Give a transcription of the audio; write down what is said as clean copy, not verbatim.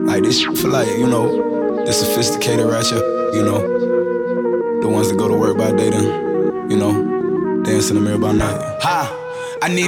Like this shit for like, you know, the sophisticated ratchet, you know, the ones that go to work by day then, you know, dance in the mirror by night. Ha! I need